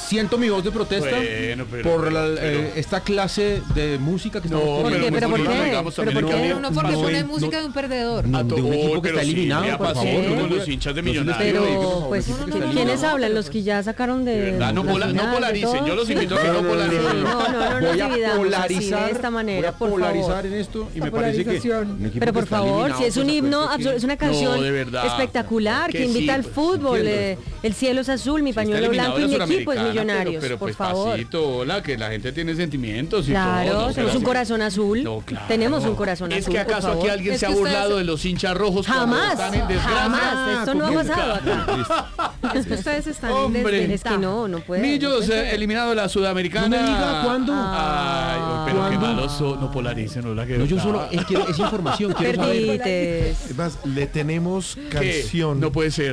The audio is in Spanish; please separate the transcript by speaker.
Speaker 1: siento mi voz de protesta por esta clase de música que estamos
Speaker 2: ¿Pero por qué?
Speaker 3: No, porque pone música de un perdedor.
Speaker 1: de un equipo que está eliminado, por favor.
Speaker 4: Con los hinchas de Millonarios.
Speaker 2: Pero, pues, ¿quiénes hablan? Los que ya sacaron de...
Speaker 4: No polaricen, yo los invito a que no polaricen.
Speaker 2: No
Speaker 1: Voy a
Speaker 2: polarizar de esta manera, por favor.
Speaker 1: polarizar en esto y me parece que...
Speaker 2: Pero por favor, si es un himno, es una canción espectacular que invita al fútbol. El cielo es azul, mi pañuelo blanco y mi equipo es Millonarios,
Speaker 4: pero
Speaker 2: por
Speaker 4: pues
Speaker 2: favor.
Speaker 4: Pasito, hola, que la gente tiene sentimientos y
Speaker 2: claro,
Speaker 4: todo.
Speaker 2: tenemos un corazón azul.
Speaker 4: Claro.
Speaker 2: Tenemos un corazón azul.
Speaker 4: ¿Es que acaso aquí alguien se ha burlado de los hinchas rojos?
Speaker 2: Jamás,
Speaker 4: están en desgracia?
Speaker 2: jamás. Esto no ha pasado acá.
Speaker 3: Es que ustedes están
Speaker 4: Hombre,
Speaker 3: en
Speaker 2: es que no puede.
Speaker 4: Millos eliminado de la Sudamericana.
Speaker 1: No me diga cuándo.
Speaker 4: Ay, pero qué malos son. No polaricen, hola, que
Speaker 1: No, yo solo es información, quiero saber.
Speaker 2: Perdites.
Speaker 5: Es más, le tenemos canción.
Speaker 4: No puede ser.